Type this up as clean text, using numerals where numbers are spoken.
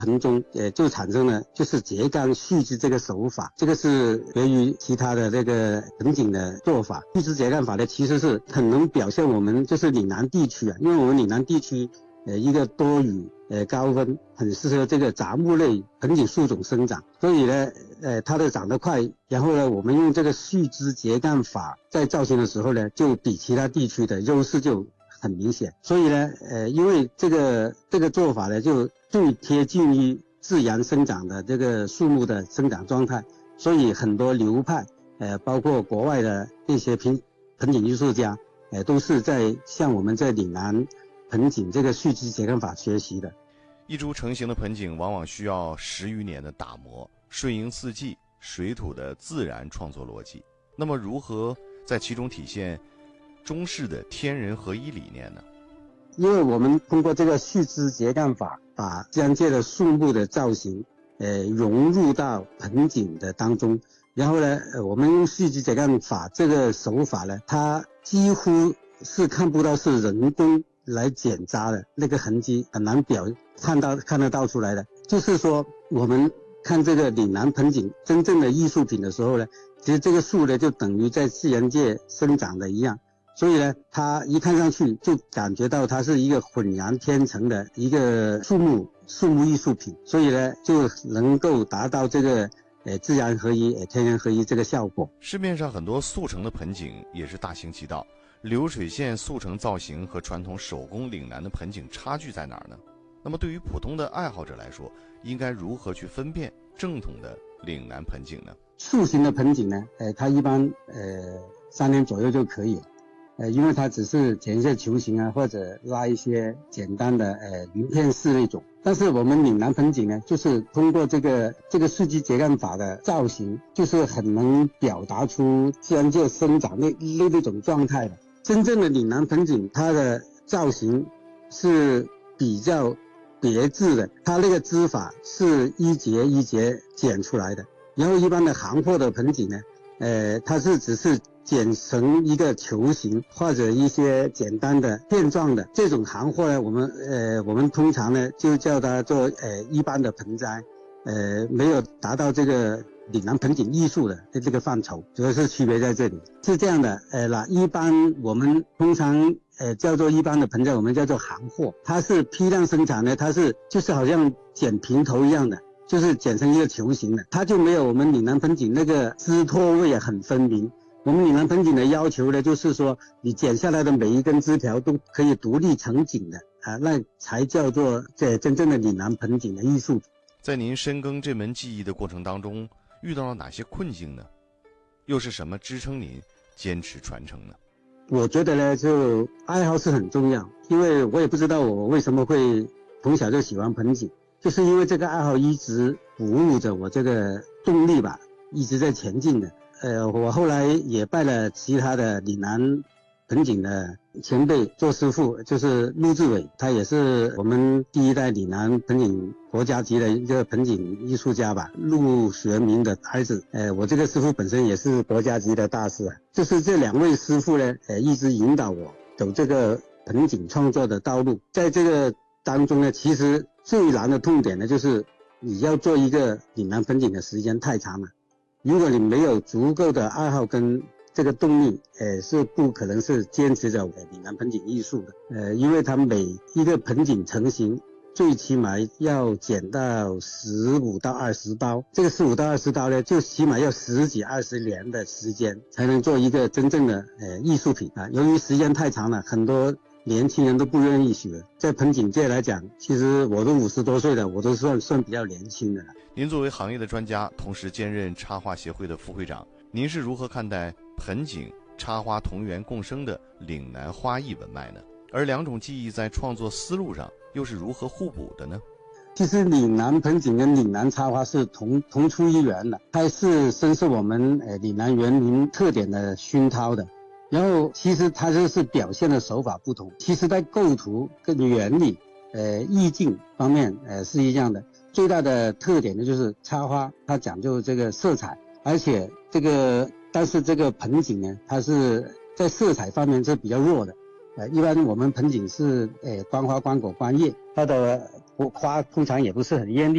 盆中就产生了就是秸秆续枝这个手法，这个是别于其他的这个盆景的做法。续枝秸秆法呢，其实是很能表现我们就是岭南地区啊，因为我们岭南地区一个多雨高温，很适合这个杂木类盆景树种生长，所以呢它的长得快，然后呢我们用这个续枝秸秆法在造型的时候呢，就比其他地区的优势就很明显。所以呢因为这个做法呢就最贴近于自然生长的这个树木的生长状态，所以很多流派包括国外的一些盆景艺术家都是在向我们在岭南盆景这个续枝秸秆法学习的。 一株成型的盆景往往需要10余年的打磨，顺应四季水土的自然创作逻辑。那么如何在其中体现中式的天人合一理念呢？ 因为我们通过这个续枝秸秆法，把自然界的树木的造型融入到盆景的当中，然后呢我们用续枝秸秆法这个手法呢，它几乎是看不到是人工来剪扎的那个痕迹，很难看得到出来的。就是说我们看这个岭南盆景真正的艺术品的时候呢，其实这个树呢就等于在自然界生长的一样，所以呢它一看上去就感觉到它是一个浑然天成的一个树木艺术品，所以呢就能够达到这个自然合一天人合一这个效果。 市面上很多速成的盆景也是大行其道，流水线速成造型和传统手工岭南的盆景差距在哪儿呢？那么对于普通的爱好者来说，应该如何去分辨正统的岭南盆景呢？ 塑形的盆景呢它一般3年左右就可以了，因为它只是剪一些球形啊，或者拉一些简单的鳞片式那种。但是我们岭南盆景呢，就是通过这个续枝秸秆法的造型，就是很能表达出自然界生长那种状态的。真正的岭南盆景，它的造型是比较别致的，它那个枝法是一节一节剪出来的。然后一般的行货的盆景呢，它是只是剪成一个球形或者一些简单的片状的这种行货呢，我们通常呢就叫它做一般的盆栽，没有达到这个岭南盆景艺术的这个范畴，主要是区别在这里。是这样的，一般我们通常叫做一般的盆栽，我们叫做行货，它是批量生产的，它是就是好像剪平头一样的，就是剪成一个球形的，它就没有我们岭南盆景那个枝托位很分明。我们岭南盆景的要求呢，就是说你剪下来的每一根枝条都可以独立成景的那才叫做真正的岭南盆景的艺术。 在您深耕这门技艺的过程当中，遇到了哪些困境呢？又是什么支撑您坚持传承呢？ 我觉得呢，就爱好是很重要，因为我也不知道我为什么会从小就喜欢盆景，就是因为这个爱好一直鼓舞着我这个动力吧，一直在前进的。我后来也拜了其他的岭南盆景的前辈做师傅，就是陆志伟，他也是我们第一代岭南盆景国家级的一个盆景艺术家吧，陆学明的儿子。我这个师傅本身也是国家级的大师就是这2位师傅呢，一直引导我走这个盆景创作的道路。在这个当中呢，其实最难的痛点呢，就是你要做一个岭南盆景的时间太长了。如果你没有足够的爱好跟这个动力，是不可能是坚持着岭南盆景艺术的。因为它每一个盆景成型，最起码要剪到15到20刀，这个15到20刀呢，就起码要10几20年的时间才能做一个真正的艺术品由于时间太长了，很多年轻人都不愿意学。在盆景界来讲，其实我都50多岁了，我都算比较年轻的了。 您作为行业的专家，同时兼任插画协会的副会长，您是如何看待盆景、插花同源共生的岭南花艺文脉呢？而2种技艺在创作思路上又是如何互补的呢？ 其实岭南盆景跟岭南插花是同出一源的，它是深受我们岭南原民特点的熏陶的。然后其实它就是表现的手法不同，其实在构图跟原理意境方面是一样的。最大的特点呢，就是插花它讲究这个色彩，而且但是这个盆景呢，它是在色彩方面是比较弱的。一般我们盆景是观花观果观叶，它的花通常也不是很艳丽。